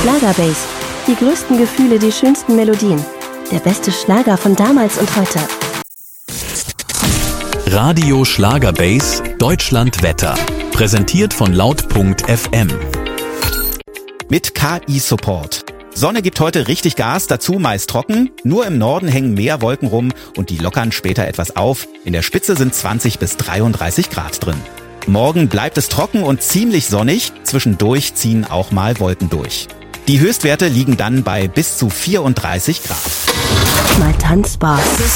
Schlagerbase. Die größten Gefühle, die schönsten Melodien. Der beste Schlager von damals und heute. Radio Schlagerbase Deutschland Wetter. Präsentiert von laut.fm. Mit KI-Support. Sonne gibt heute richtig Gas, dazu meist trocken. Nur im Norden hängen mehr Wolken rum und die lockern später etwas auf. In der Spitze sind 20 bis 33 Grad drin. Morgen bleibt es trocken und ziemlich sonnig. Zwischendurch ziehen auch mal Wolken durch. Die Höchstwerte liegen dann bei bis zu 34 Grad. Mal tanzbar.